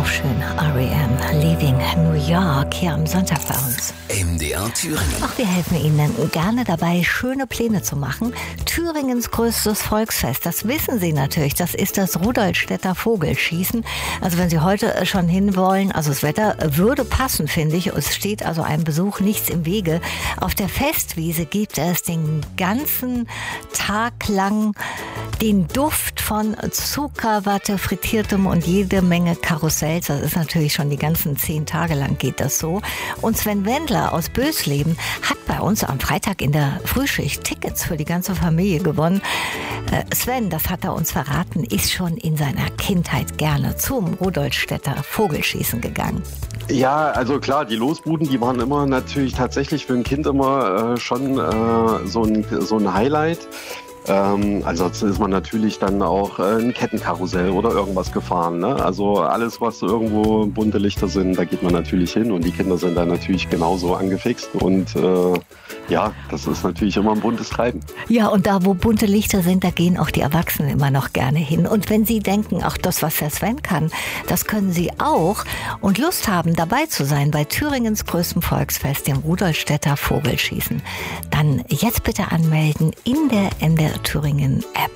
auch schön. R.E.M. Leaving New York hier am Sonntag bei uns. MDR Thüringen. Auch wir helfen Ihnen gerne dabei, schöne Pläne zu machen. Thüringens größtes Volksfest, das wissen Sie natürlich, das ist das Rudolstädter Vogelschießen. Also wenn Sie heute schon hinwollen, also das Wetter würde passen, finde ich. Es steht also einem Besuch nichts im Wege. Auf der Festwiese gibt es den ganzen Tag lang den Duft von Zuckerwatte, Frittiertem und jede Menge Karussells. Das ist natürlich schon die ganzen 10 Tage lang geht das so. Und Sven Wendler aus Bösleben hat bei uns am Freitag in der Frühschicht Tickets für die ganze Familie gewonnen. Sven, das hat er uns verraten, ist schon in seiner Kindheit gerne zum Rudolstädter Vogelschießen gegangen. Ja, also klar, die Losbuden, die waren immer natürlich tatsächlich für ein Kind immer schon so ein Highlight. Ansonsten ist man natürlich dann auch ein Kettenkarussell oder irgendwas gefahren, ne? Also alles, was irgendwo bunte Lichter sind, da geht man natürlich hin und die Kinder sind da natürlich genauso angefixt und ja, das ist natürlich immer ein buntes Treiben. Ja, und da, wo bunte Lichter sind, da gehen auch die Erwachsenen immer noch gerne hin. Und wenn Sie denken, ach, das, was der Sven kann, das können Sie auch und Lust haben, dabei zu sein bei Thüringens größtem Volksfest, dem Rudolstädter Vogelschießen, dann jetzt bitte anmelden in der MDR Thüringen App.